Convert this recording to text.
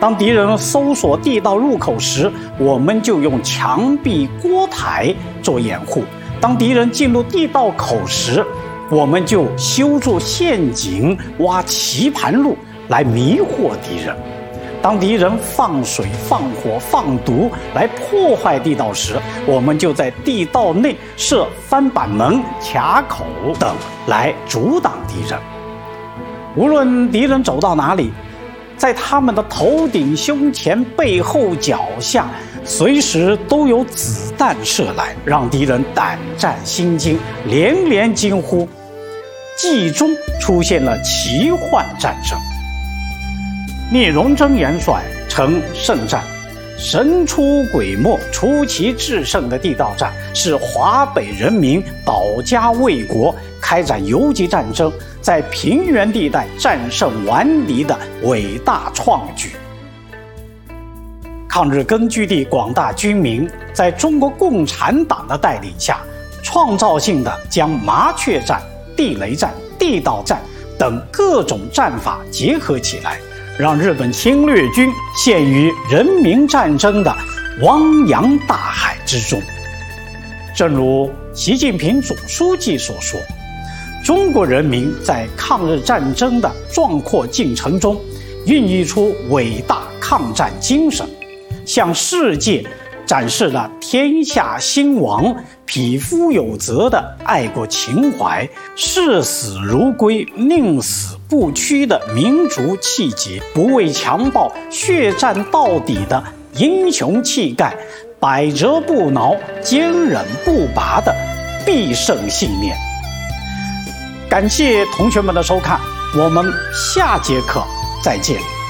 当敌人搜索地道入口时，我们就用墙壁、锅台做掩护；当敌人进入地道口时，我们就修筑陷阱、挖棋盘路来迷惑敌人。当敌人放水、放火、放毒来破坏地道时，我们就在地道内设翻板门、卡口等来阻挡敌人。无论敌人走到哪里，在他们的头顶、胸前、背后、脚下，随时都有子弹射来，让敌人胆战心惊，连连惊呼。冀中出现了奇幻战争。聂荣臻元帅称圣战，神出鬼没、出奇制胜的地道战，是华北人民保家卫国、开展游击战争，在平原地带战胜顽敌的伟大创举。抗日根据地广大军民在中国共产党的带领下，创造性地将麻雀战、地雷战、地道战等各种战法结合起来，让日本侵略军陷于人民战争的汪洋大海之中。正如习近平总书记所说，中国人民在抗日战争的壮阔进程中孕育出伟大抗战精神，向世界展示了天下兴亡、匹夫有责的爱国情怀，视死如归、宁死不屈的民族气节，不畏强暴、血战到底的英雄气概，百折不挠、坚忍不拔的必胜信念。感谢同学们的收看，我们下节课再见。